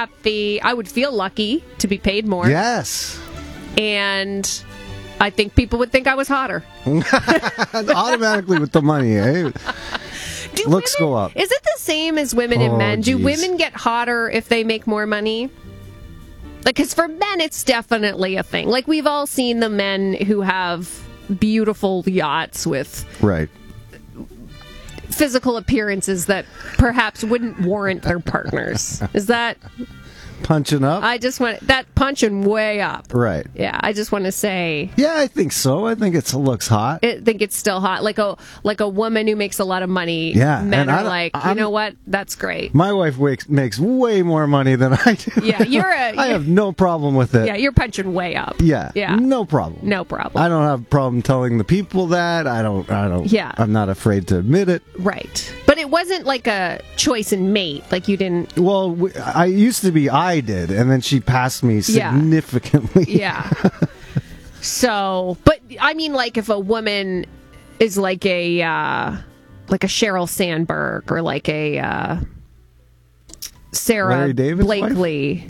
happy. I would feel lucky to be paid more. Yes. And I think people would think I was hotter. Automatically with the money, eh? Looks go up. Is it the same as women and men? Geez. Do women get hotter if they make more money? Like, because for men, it's definitely a thing. Like, we've all seen the men who have beautiful yachts with Right. physical appearances that perhaps wouldn't warrant their partners. Is that... Punching up? I just want that punching way up. Right. Yeah, I just want to say... Yeah, I think so. I think it looks hot. I think it's still hot. Like a woman who makes a lot of money. Yeah, Men and are like, you know what? That's great. My wife makes way more money than I do. Yeah, I have no problem with it. Yeah, you're punching way up. Yeah. Yeah. No problem. No problem. I don't have a problem telling the people that. I don't. Yeah. I'm not afraid to admit it. Right. But it wasn't like a choice and mate. Like you didn't... Well, I used to be I did, and then she passed me significantly. Yeah. So, but I mean, like if a woman is like a Sheryl Sandberg or like a Sarah Larry David's Blakely.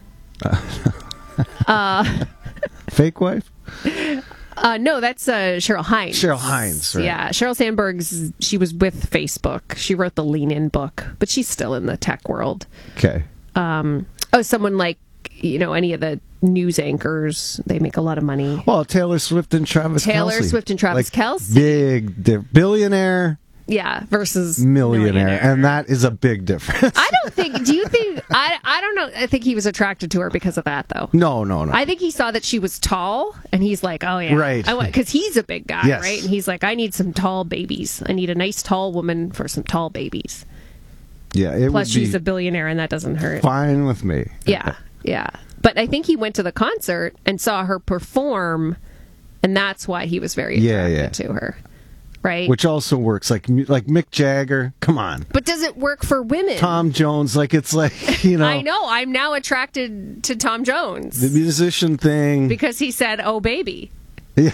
Fake wife? No, that's Cheryl Hines. Cheryl Hines, right. Yeah, Sheryl Sandberg's, she was with Facebook. She wrote the Lean In book, but she's still in the tech world. Okay. Someone like, any of the news anchors, they make a lot of money. Well, Taylor Swift and Travis Kelce. Big billionaire. Yeah, versus millionaire. And that is a big difference. I don't know. I think he was attracted to her because of that, though. No. I think he saw that she was tall, and he's like, oh, yeah. Right. Because he's a big guy, Yes. right? And he's like, I need some tall babies. I need a nice tall woman for some tall babies. Yeah, Plus, she's a billionaire, and that doesn't hurt. Fine with me. Yeah. But I think he went to the concert and saw her perform, and that's why he was very attracted to her. Right? Which also works, like Mick Jagger. Come on. But does it work for women? Tom Jones, it's like, I know. I'm now attracted to Tom Jones. The musician thing. Because he said, oh, baby. Yeah.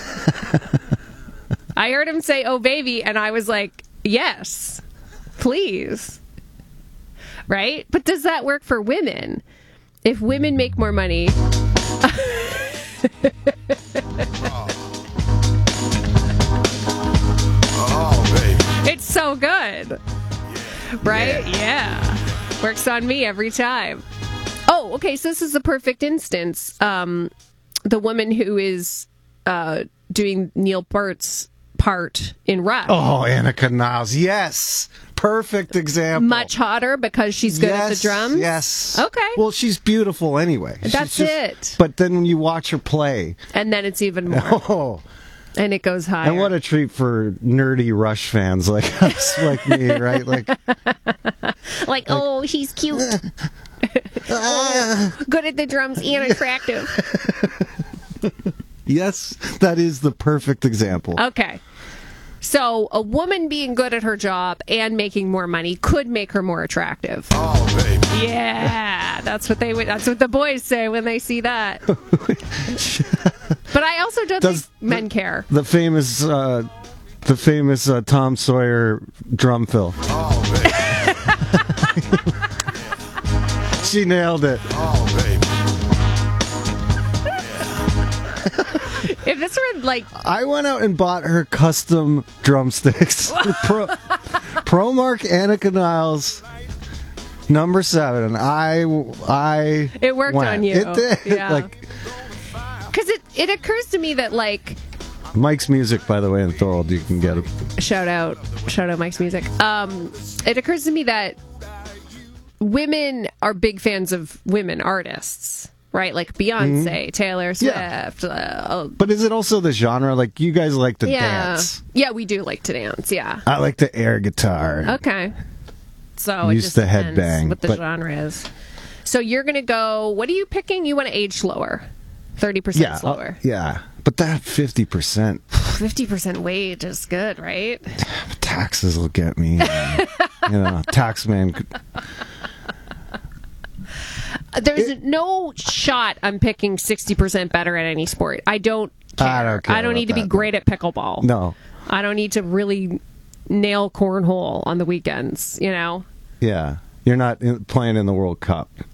I heard him say, oh, baby, and I was like, yes, please. Right? But does that work for women? If women make more money... It's so good. Right? Yeah. Works on me every time. Oh, okay. So this is the perfect instance. The woman who is doing Neil Peart's part in Rush. Oh, Annika Niles. Yes. Perfect example. Much hotter because she's good at the drums? Yes. Okay. Well, she's beautiful anyway. That's it. But then when you watch her play... And then it's even more. Oh. And it goes higher. And what a treat for nerdy Rush fans like us, like me, right? Oh, she's cute. Good at the drums and attractive. Yes, that is the perfect example. Okay. So a woman being good at her job and making more money could make her more attractive. Oh, baby. Yeah, that's what the boys say when they see that. But I also don't think men care. The famous Tom Sawyer drum fill. Oh, baby. She nailed it. Oh, baby. If this were like... I went out and bought her custom drumsticks. Promark Annika Niles, number 7. It worked on you. It did. Yeah. Because it occurs to me that, like... Mike's Music, by the way, in Thorold, you can get it. Shout out Mike's Music. It occurs to me that women are big fans of women artists. Right, like Beyonce, Taylor Swift. Yeah. But is it also the genre? Like, you guys like to dance. Yeah, we do like to dance, yeah. I like to air guitar. Okay. So Used it just to depends headbang, what the genre is. So you're going to go, what are you picking? You want to age slower. 30% slower. Yeah. But that 50%. 50% wage is good, right? Taxes will get me. Tax man. There's no shot I'm picking 60% better at any sport. I don't care. I don't need to be great at pickleball. No. I don't need to really nail cornhole on the weekends, Yeah. You're not playing in the World Cup.